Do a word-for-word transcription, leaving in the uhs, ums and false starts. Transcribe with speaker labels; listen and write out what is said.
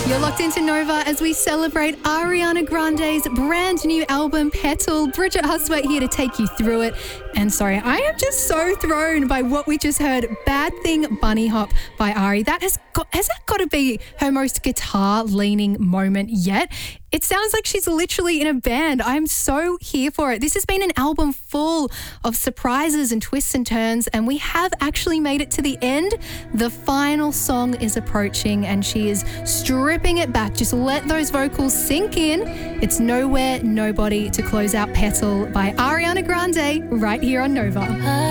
Speaker 1: You're locked into Nova as we celebrate Ariana Grande's brand new album, Petal. Bridget Hustwaite here to take you through it. And sorry, I am just so thrown by what we just heard. Bad Thing Bunny Hop by Ari. That has got, has that got to be her most guitar-leaning moment yet? It sounds like she's literally in a band. I'm so here for it. This has been an album full of surprises and twists and turns, and we have actually made it to the end. The final song is approaching, and she is stripping it back. Just let those vocals sink in. It's Nowhere, Nobody to close out Petal by Ariana Grande right here on Nova.